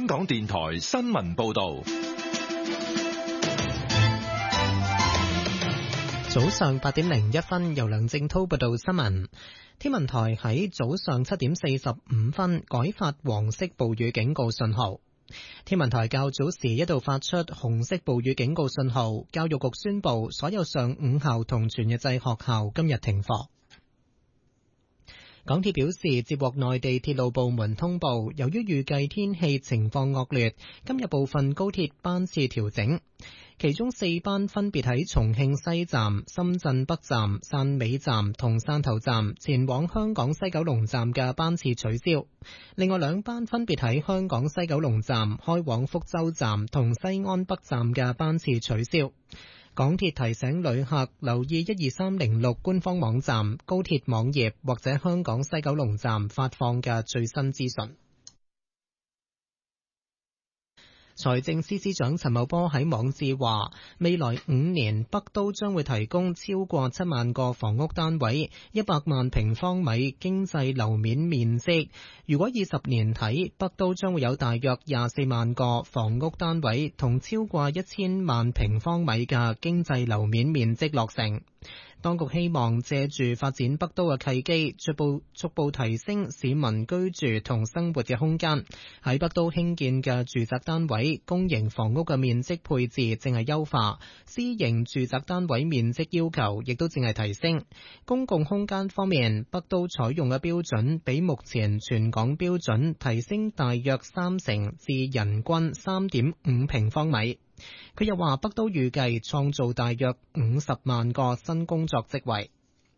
港電台新聞報道。 早上8點01分，由梁正滔報道新聞。天文台喺早上7點45分改發黃色暴雨警告信號。天文台較早時一度發出紅色暴雨警告信號，教育局宣布所有上午校同全日制學校今日停課。港鐵表示接獲內地鐵路部門通報，由於預計天氣情況惡劣，今日部分高鐵班次調整，其中4班分別喺重慶西站、深圳北站、汕尾站同汕頭站前往香港西九龍站嘅班次取消，另外2班分別喺香港西九龍站開往福州站同西安北站嘅班次取消。港鐵提醒旅客留意12306官方網站、高鐵網頁或者香港西九龍站發放嘅最新資訊。財政司司長陳茂波喺網誌話，未來5年北都將會提供超過7萬個房屋單位，100萬平方米經濟樓面面積。如果以10年睇，北都將會有大約24萬個房屋單位同超過1000萬平方米嘅經濟樓面面積落成。當局希望借住發展北都嘅契機，逐步提升市民居住同生活嘅空間。喺北都興建嘅住宅單位、公營房屋嘅面積配置正係優化，私營住宅單位面積要求亦都正係提升。公共空間方面，北都採用嘅標準比目前全港標準提升大約3成至人均3.5平方米。佢又話北都預計創造大約50萬個新工作職位。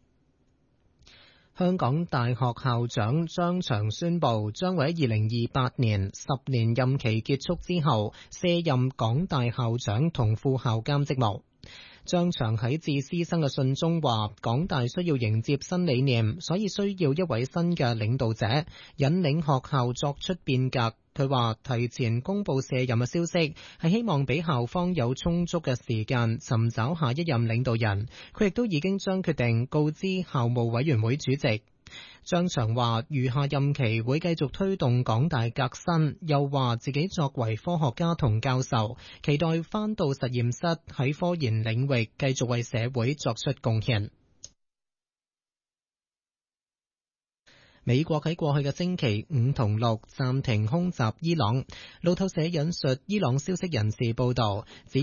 香港大學校長張翔宣布，將會喺2028年10年任期結束之後卸任港大校長同副校監職務。張翔喺致師生嘅信中話，港大需要迎接新理念，所以需要一位新嘅領導者，引領學校作出變革。佢話提前公布卸任嘅消息，係希望俾校方有充足嘅時間尋找下一任領導人。佢亦都已經將決定告知校務委員會主席。張翔話餘下任期會繼續推動港大革新，又話自己作為科學家同教授，期待返到實驗室喺科研領域繼續為社會作出貢獻。美國喺過去嘅星期5同6暫停空襲伊朗。路透社引述伊朗消息人士報道，指